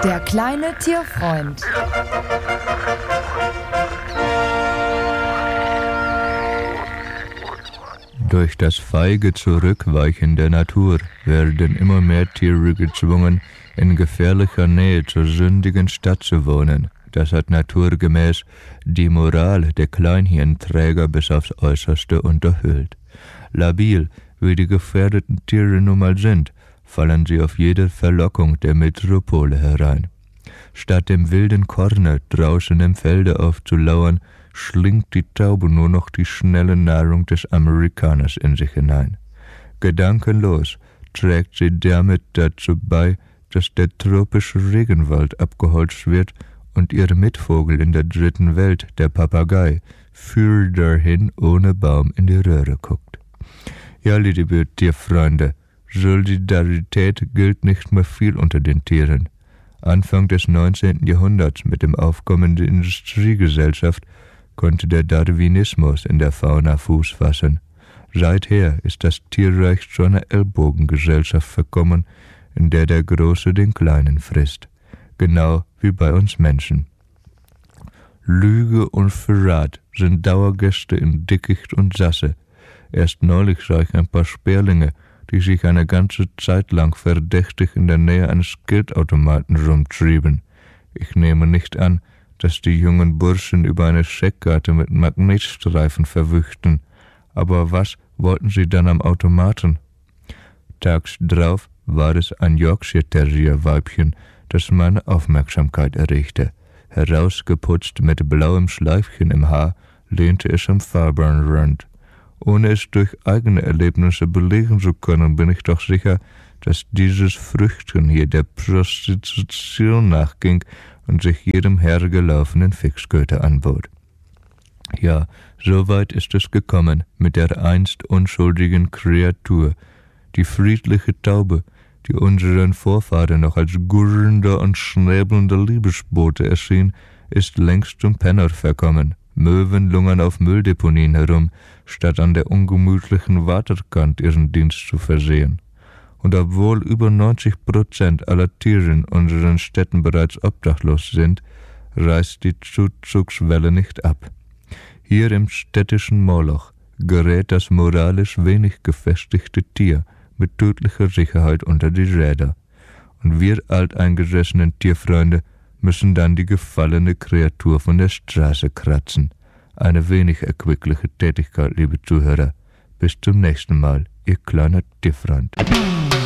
Der kleine Tierfreund. Durch das feige Zurückweichen der Natur werden immer mehr Tiere gezwungen, in gefährlicher Nähe zur sündigen Stadt zu wohnen. Das hat naturgemäß die Moral der Kleinhirnträger bis aufs Äußerste unterhöhlt. Labil, wie die gefährdeten Tiere nun mal sind, fallen sie auf jede Verlockung der Metropole herein. Statt dem wilden Korne draußen im Felde aufzulauern, schlingt die Taube nur noch die schnelle Nahrung des Amerikaners in sich hinein. Gedankenlos trägt sie damit dazu bei, dass der tropische Regenwald abgeholzt wird und ihr Mitvogel in der dritten Welt, der Papagei, für dahin ohne Baum in die Röhre guckt. Ja, liebe Tierfreunde, Solidarität gilt nicht mehr viel unter den Tieren. Anfang des 19. Jahrhunderts mit dem Aufkommen der Industriegesellschaft konnte der Darwinismus in der Fauna Fuß fassen. Seither ist das Tierreich zu einer Ellbogengesellschaft verkommen, in der der Große den Kleinen frisst. Genau wie bei uns Menschen. Lüge und Verrat sind Dauergäste in Dickicht und Sasse. Erst neulich sah ich ein paar Sperlinge, die sich eine ganze Zeit lang verdächtig in der Nähe eines Geldautomaten rumtrieben. Ich nehme nicht an, dass die jungen Burschen über eine Scheckkarte mit Magnetstreifen verwüchten. Aber was wollten sie dann am Automaten? Tags drauf war es ein Yorkshire Terrier Weibchen, das meine Aufmerksamkeit erregte. Herausgeputzt mit blauem Schleifchen im Haar, lehnte es am Fahrbahnrand. Ohne es durch eigene Erlebnisse belegen zu können, bin ich doch sicher, dass dieses Früchtchen hier der Prostitution nachging und sich jedem hergelaufenen Fixköter anbot. Ja, so weit ist es gekommen mit der einst unschuldigen Kreatur, die friedliche Taube, die unseren Vorfahren noch als gurrender und schnäbelnder Liebesbote erschien, ist längst zum Penner verkommen. Möwen lungern auf Mülldeponien herum, statt an der ungemütlichen Waterkant ihren Dienst zu versehen. Und obwohl über 90% aller Tiere in unseren Städten bereits obdachlos sind, reißt die Zuzugswelle nicht ab. Hier im städtischen Moloch gerät das moralisch wenig gefestigte Tier mit tödlicher Sicherheit unter die Räder. Und wir alteingesessenen Tierfreunde müssen dann die gefallene Kreatur von der Straße kratzen. Eine wenig erquickliche Tätigkeit, liebe Zuhörer. Bis zum nächsten Mal, ihr kleiner Tierfreund.